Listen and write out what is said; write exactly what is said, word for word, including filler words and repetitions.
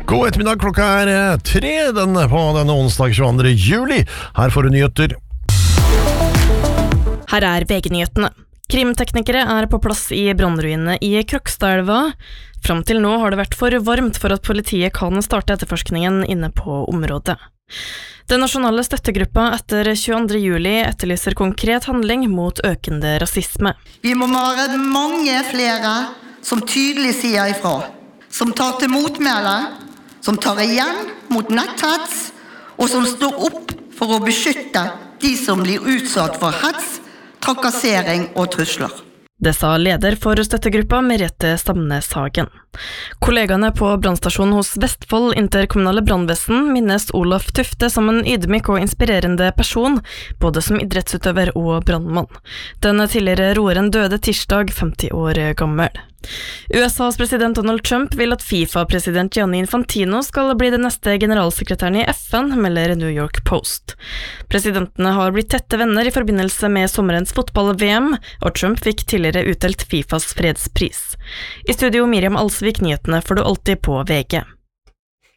God ettermiddag, klokka er tre denne på denne onsdag tjueandre juli. Her får du nyheter. Her er V G-nyhetene. Krimteknikere er på plass i brannruinene i Krokstadelva. Fram til nå har det vært for varmt for at politiet kan starte etterforskningen inne på området. Den nasjonale støttegruppa etter tjueandre juli etterlyser konkret handling mot økende rasisme. Vi må være mange flere som tydelig sier ifra, som tar til motmæle, som tar igjen mot netthets, og som står opp for å beskytte de som blir utsatt for hets, trakassering og trusler. Det sa leder for støttegruppa Merete Stamnes Hagen. Kollegaene på brannstasjonen hos Vestfold Interkommunale Brannvesen minnes Olaf Tufte som en ydmyk og inspirerende person, både som idrettsutøver og brannmann. Den tidligere roeren døde tirsdag, femti år gammel. U S A's president Donald Trump vil at FIFA-president Gianni Infantino skal bli den neste generalsekretæren i F N, melder New York Post. Presidentene har blitt tette venner i forbindelse med sommerens fotball-V M, og Trump fikk tidligere utdelt FIFAs fredspris. I studio Miriam Alsvik, nyhetene får du alltid på V G.